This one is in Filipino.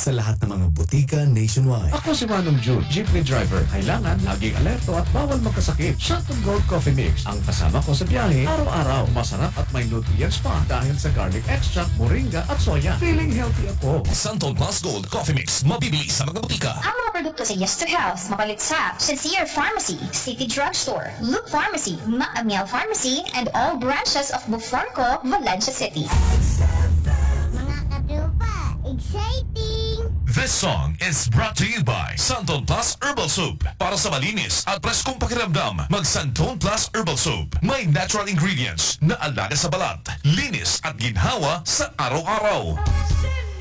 sa lahat ng mga butika nationwide. Ako si Manong June, jeepney driver. Kailangan laging alerto at bawal magkasakit. Shantung Gold Coffee Mix ang kasama ko sa biyahe araw-araw. Masarap at may nutrients pa dahil sa garlic extract, moringa at soya. Feeling healthy ako. Santon Plus Gold Coffee Mix. Mabibili sa mga butika. Ang mga produkto sa Yes to Health, mapalit sa Sincere Pharmacy, City Drugstore, Loop Pharmacy, Maamiel Pharmacy, and all branches of Bufonco, Valencia City. Mga katrupa, exciting! This song is brought to you by Santon Plus Herbal Soup. Para sa malinis at preskong pakiramdam, mag Santon Plus Herbal Soup. May natural ingredients na alaga sa balat, linis at ginhawa sa araw-araw.